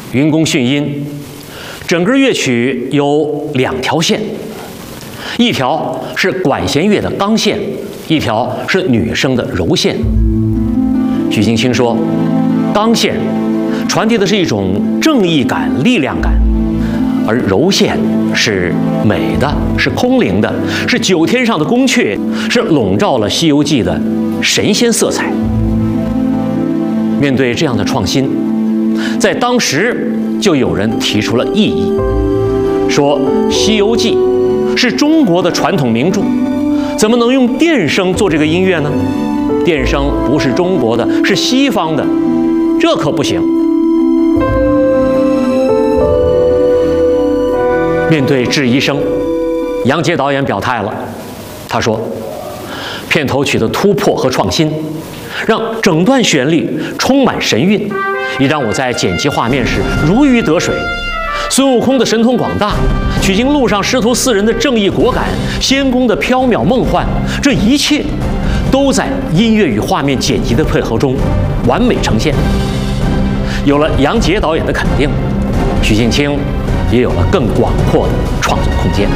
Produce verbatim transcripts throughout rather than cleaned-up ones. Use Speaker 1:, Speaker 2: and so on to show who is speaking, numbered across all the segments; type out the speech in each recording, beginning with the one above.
Speaker 1: 云宫迅音。整个乐曲有两条线，一条是管弦乐的刚线，一条是女声的柔线。许镜清说，刚线传递的是一种正义感、力量感，而柔线是美的，是空灵的，是九天上的宫阙，是笼罩了《西游记》的神仙色彩。面对这样的创新，在当时就有人提出了异议，说《西游记》是中国的传统名著，怎么能用电声做这个音乐呢？电声不是中国的，是西方的，这可不行。面对质疑声，杨洁导演表态了，他说：“片头曲的突破和创新，让整段旋律充满神韵，也让我在剪辑画面时如鱼得水。孙悟空的神通广大，取经路上师徒四人的正义果敢，仙宫的缥缈梦幻，这一切都在音乐与画面剪辑的配合中完美呈现。”有了杨洁导演的肯定，许镜清也有了更广阔的创作空间。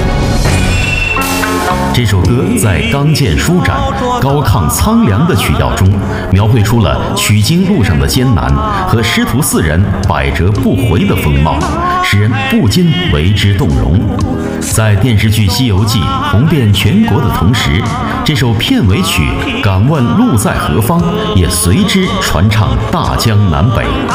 Speaker 2: 这首歌在刚健舒展、高亢苍凉的曲调中，描绘出了取经路上的艰难和师徒四人百折不回的风貌，使人不禁为之动容。在电视剧《西游记》红遍全国的同时，这首片尾曲《敢问路在何方》也随之传唱大江南北。